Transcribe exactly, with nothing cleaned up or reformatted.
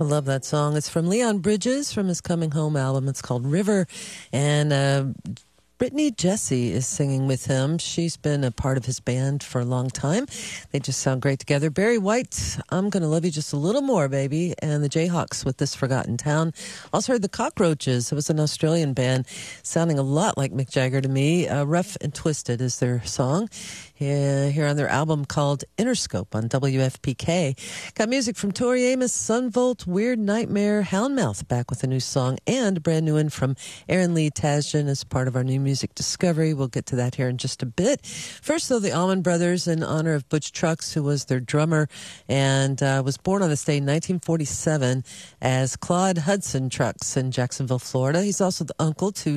I love that song. It's from Leon Bridges from his Coming Home album. It's called River. And uh, Brittany Jesse is singing with him. She's been a part of his band for a long time. They just sound great together. Barry White, I'm Gonna Love You Just a Little More, Baby. And the Jayhawks with This Forgotten Town. Also heard the Cockroaches. It was an Australian band sounding a lot like Mick Jagger to me. Uh, Rough and Twisted is their song. Uh, here on their album called Interscope on W F P K. Got music from Tori Amos, Sunvolt, Weird Nightmare, Houndmouth back with a new song, and a brand new one from Aaron Lee Tasjan as part of our new music discovery. We'll get to that here in just a bit. First, though, the Allman Brothers in honor of Butch Trucks, who was their drummer and uh, was born on this day in nineteen forty-seven as Claude Hudson Trucks in Jacksonville, Florida. He's also the uncle to